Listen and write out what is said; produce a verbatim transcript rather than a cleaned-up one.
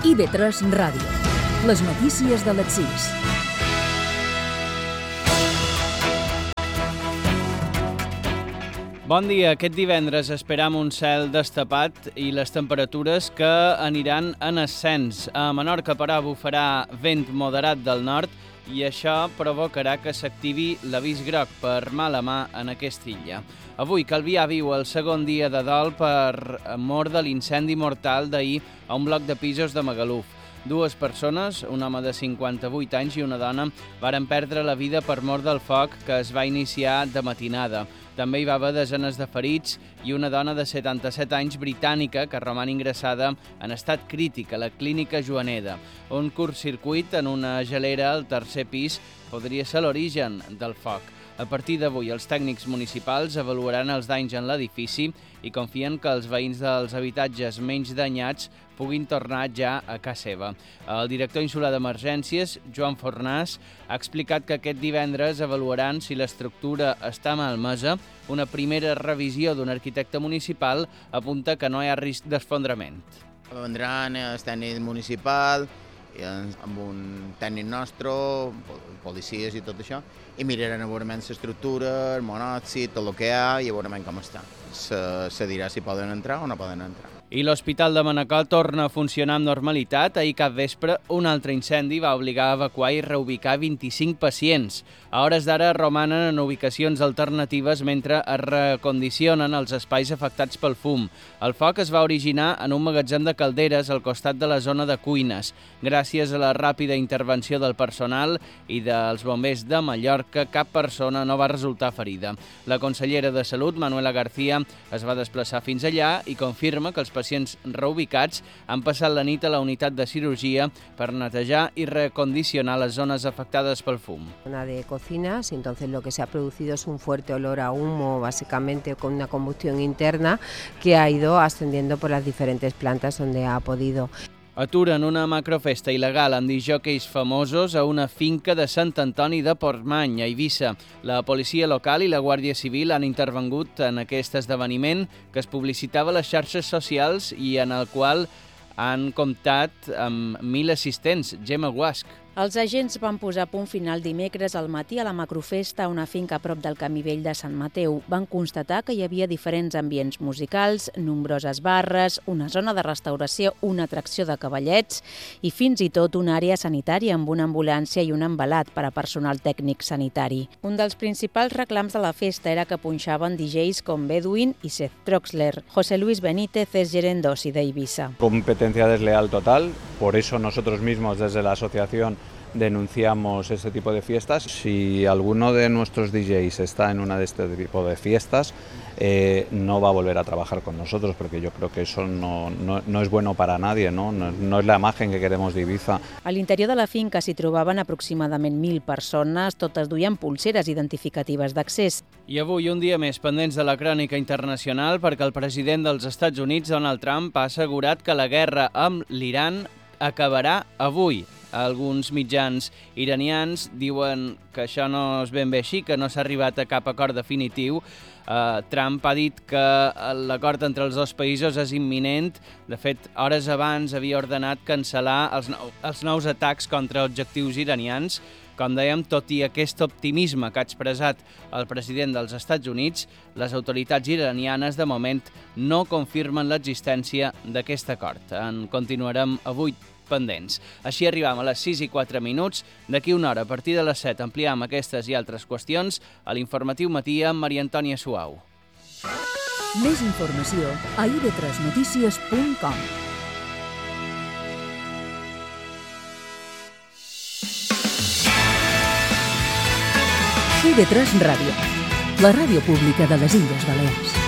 I ve tres Ràdio. Les notícies de les sis. Bon dia. Aquest divendres esperam un cel destapat i les temperatures que aniran en ascens. A Menorca, però, bufarà vent moderat del nord i això provocarà que s'activi l'avís groc per mala mà en aquesta illa. Avui, Calvià viu el segon dia de dol per mort de l'incendi mortal d'ahir a un bloc de pisos de Magaluf. Dues persones, un home de cinquanta-vuit anys i una dona, varen perdre la vida per mort del foc que es va iniciar de matinada. També hi va haver desenes de ferits i una dona de setanta-set anys britànica que roman ingressada en estat crític a la clínica Joaneda. Un curtcircuit en una gelera al tercer pis podria ser l'origen del foc. A partir d'avui, els tècnics municipals avaluaran els danys en l'edifici i confien que els veïns dels habitatges menys danyats puguin tornar ja a casa seva. El director insular d'Emergències, Joan Fornàs, ha explicat que aquest divendres avaluaran si l'estructura està malmesa. Una primera revisió d'un arquitecte municipal apunta que no hi ha risc d'esfondrament. Vendran el tècnic municipal, amb un tècnic nostre, policies i tot això, i miraran a veure l'estructura, el monòxid, tot el que hi ha, i a veure com està. Se, se dirà si poden entrar o no poden entrar. I l'Hospital de Manacor torna a funcionar amb normalitat. Ahir cap vespre un altre incendi va obligar a evacuar i reubicar vint-i-cinc pacients. A hores d'ara romanen en ubicacions alternatives mentre es recondicionen els espais afectats pel fum. El foc es va originar en un magatzem de calderes al costat de la zona de cuines. Gràcies a la ràpida intervenció del personal i dels bombers de Mallorca, cap persona no va resultar ferida. La consellera de Salut, Manuela García, es va desplaçar fins allà i confirma que els pacients reubicats han passat la nit a la unitat de cirurgia per netejar y recondicionar las zonas afectadas por el fum. Zona de cocinas, entonces lo que se ha producido es un fuerte olor a humo, básicamente con una combustión interna que ha ido ascendiendo por las diferentes plantas donde ha podido. Aturen una macrofesta il·legal amb disjòqueis famosos a una finca de Sant Antoni de Portmany, a Eivissa. La policia local i la Guàrdia Civil han intervengut en aquest esdeveniment que es publicitava a les xarxes socials i en el qual han comptat amb mil assistents. Gemma Guasch. Els agents van posar punt final dimecres al matí a la macrofesta a una finca a prop del Camí Vell de Sant Mateu. Van constatar que hi havia diferents ambients musicals, nombroses barres, una zona de restauració, una atracció de cavallets i fins i tot una àrea sanitària amb una ambulància i un embalat per a personal tècnic sanitari. Un dels principals reclams de la festa era que punxaven D Js com Bedouin i Seth Troxler. José Luis Benítez és gerent d'oci d'Eivissa. Competencia desleal total, por eso nosotros mismos desde la asociación denunciamos este tipo de fiestas. Si alguno de nuestros D Js está en una de este tipo de fiestas, eh, no va a volver a trabajar con nosotros, porque yo creo que eso no, no, no es bueno para nadie, ¿no? No, no es la imagen que queremos de Ibiza. A l'interior de la finca s'hi trobaven aproximadament mil persones, totes duien pulseres identificatives d'accés. I avui un dia més pendents de la crònica internacional perquè el president dels Estats Units, Donald Trump, ha assegurat que la guerra amb l'Iran acabarà avui. Alguns mitjans iranians diuen que això no és ben bé així, que no s'ha arribat a cap acord definitiu. Uh, Trump ha dit que l'acord entre els dos països és imminent. De fet, hores abans havia ordenat cancel·lar els, nou, els nous atacs contra objectius iranians. Com dèiem, tot i aquest optimisme que ha expressat el president dels Estats Units, les autoritats iranianes de moment no confirmen l'existència d'aquest acord. En continuarem avui pendents. Així arribam a les sis i quatre minuts. D'aquí una hora, a partir de les set, ampliam aquestes i altres qüestions a l'informatiu matí amb Maria Antònia Suau. Més informació a i ve tres notícies punt com. i ve tres Ràdio, la ràdio pública de les Illes Balears.